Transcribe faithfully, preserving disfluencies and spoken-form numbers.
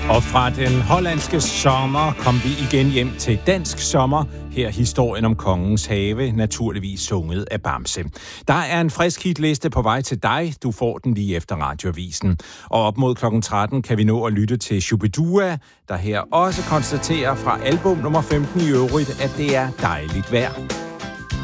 Og fra den hollandske sommer kom vi igen hjem til dansk sommer. Her historien om Kongens Have, naturligvis sunget af Bamse. Der er en frisk hitliste på vej til dig. Du får den lige efter radioavisen. Og op mod klokken tretten kan vi nå at lytte til Shubidua, der her også konstaterer fra album nummer femten i øvrigt, at det er dejligt vejr.